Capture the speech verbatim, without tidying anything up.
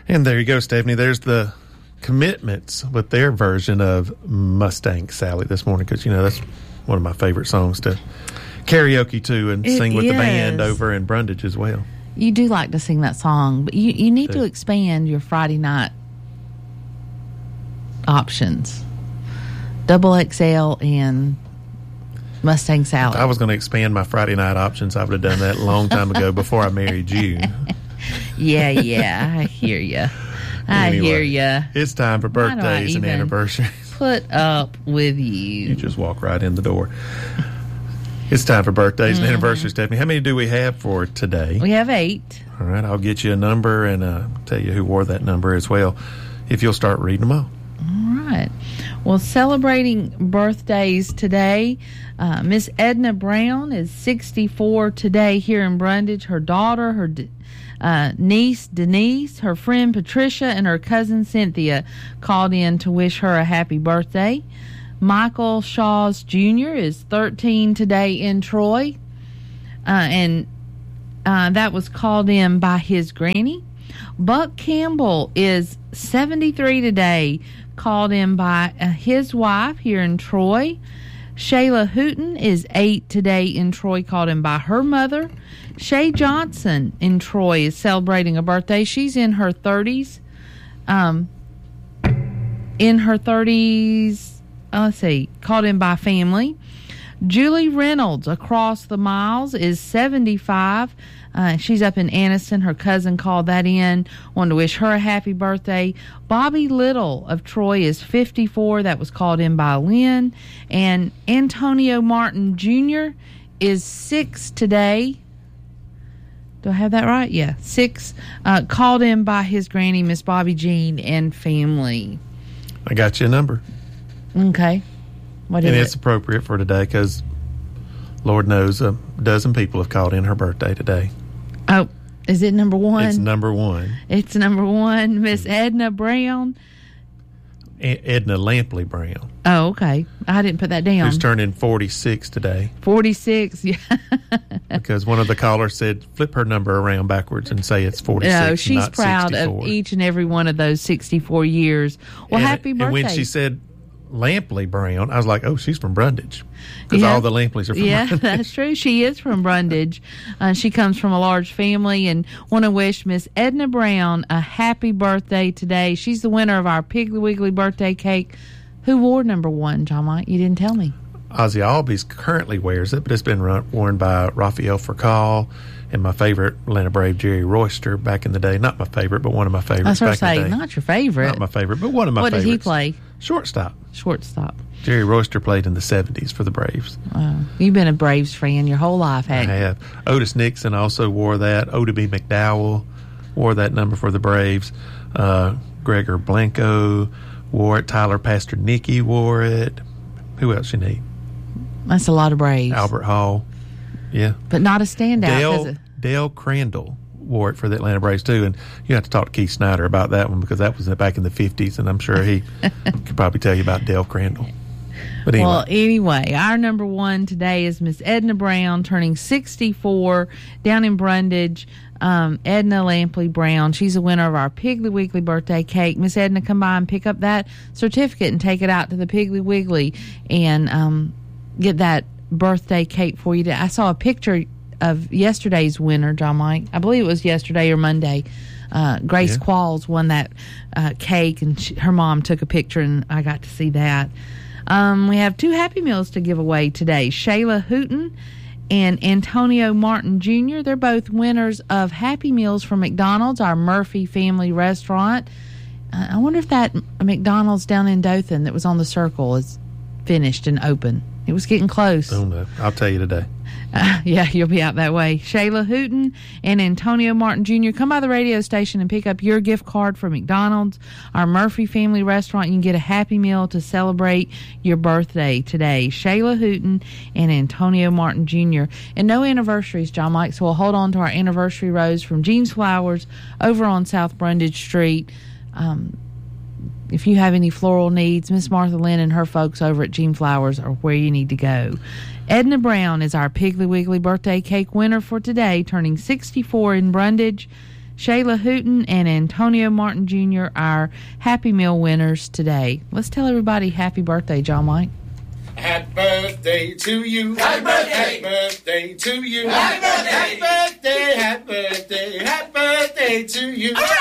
And there you go, Stephanie. There's the Commitments with their version of Mustang Sally this morning, because, you know, that's one of my favorite songs to karaoke to and It sing with is. the band over in Brundage as well. You do like to sing that song, but you, you need Do. to expand your Friday night options. Double X L and Mustang Sally. If I was going to expand my Friday night options, I would have done that a long time ago before I married you. Yeah, yeah, I hear you. I Anyway, hear you. It's time for Why do I birthdays and even anniversaries. Put up with you. You just walk right in the door. It's time for birthdays Mm-hmm. and anniversaries, Stephanie. How many do we have for today? We have eight. All right, I'll get you a number and uh, tell you who wore that number as well, if you'll start reading them all. All right. Well, celebrating birthdays today, uh, Miss Edna Brown is sixty-four today here in Brundage. Her daughter, her d- uh, niece Denise, her friend Patricia, and her cousin Cynthia called in to wish her a happy birthday. Michael Shaws Junior is thirteen today in Troy, uh, and uh, that was called in by his granny. Buck Campbell is seventy-three today, called in by uh, his wife here in Troy. Shayla Hooten is eight today in Troy, called in by her mother. Shay Johnson in Troy is celebrating a birthday. She's in her thirties. Um, in her thirties, uh, let's see, called in by family. Julie Reynolds across the miles is seventy-five. Uh, she's up in Anniston. Her cousin called that in. Wanted to wish her a happy birthday. Bobby Little of Troy is fifty-four. That was called in by Lynn. And Antonio Martin Junior is six today. Do I have that right? Yeah, six. Uh, called in by his granny, Miss Bobby Jean, and family. I got you a number. Okay. What is And it? it's appropriate for today because Lord knows a dozen people have called in her birthday today. Oh, is it number one? It's number one. It's number one, Miss Edna Brown. E- Edna Lampley Brown, Oh, okay. I didn't put that down. who's turning forty-six today, forty-six. Yeah. because one of the callers said flip her number around backwards and say it's forty-six. No, she's not proud sixty-four. of each and every one of those sixty-four years. Well, and, happy birthday. And when she said Lampley Brown, I was like, oh, she's from Brundage, because Yeah. all the Lampleys are from Yeah, Brundage. that's true. She is from Brundage. Uh, she comes from a large family, and want to wish Miss Edna Brown a happy birthday today. She's the winner of our Piggly Wiggly birthday cake. Who wore number one, John Mike? You didn't tell me. Ozzy Albies currently wears it, but it's been run, worn by Raphael Furcal and my favorite Atlanta Brave, Jerry Royster, back in the day. Not my favorite, but one of my I favorites was going back to in say, the day. not your favorite. Not my favorite, but one of my what favorites. did he play? Shortstop. Shortstop. Jerry Royster played in the seventies for the Braves. Oh, you've been a Braves fan your whole life, I haven't you? have. Otis Nixon also wore that. Oda B. McDowell wore that number for the Braves. Uh, Gregor Blanco wore it. Tyler Pastornicki wore it. Who else you need? That's a lot of Braves. Albert Hall. Yeah. But not a standout. Dale, Does it? Dale Crandall wore it for the Atlanta Braves too, and you have to talk to Keith Snyder about that one, because that was back in the fifties, and I'm sure he could probably tell you about Dale Crandall. But anyway, Well, anyway, our number one today is Miss Edna Brown, turning sixty-four, down in Brundage. Um, Edna Lampley Brown. She's a winner of our Piggly Wiggly birthday cake. Miss Edna, come by and pick up that certificate and take it out to the Piggly Wiggly and um, get that birthday cake for you. I saw a picture of yesterday's winner, John Mike. I believe it was yesterday or Monday. Uh, Grace Yeah. Qualls won that uh, cake, and she, her mom took a picture, and I got to see that. Um, we have two Happy Meals to give away today. Shayla Hooten and Antonio Martin Junior They're both winners of Happy Meals from McDonald's, our Murphy family restaurant. Uh, I wonder if that McDonald's down in Dothan that was on the Circle is finished and open. It was getting close. I don't know. I'll tell you today. Uh, yeah, you'll be out that way. Shayla Hooten and Antonio Martin Junior Come by the radio station and pick up your gift card for McDonald's, our Murphy family restaurant. You can get a Happy Meal to celebrate your birthday today. Shayla Hooten and Antonio Martin Junior And no anniversaries, John Mike, so we'll hold on to our anniversary rose from Jean's Flowers over on South Brundage Street. Um, if you have any floral needs, Miss Martha Lynn and her folks over at Jean Flowers are where you need to go. Edna Brown is our Piggly Wiggly birthday cake winner for today, turning sixty-four in Brundage. Shayla Hooten and Antonio Martin Junior, our Happy Meal winners today. Let's tell everybody happy birthday, John Mike. Happy birthday to you. Happy birthday. Happy birthday to you. Happy birthday. Happy birthday. Happy birthday. Happy birthday to you. All right.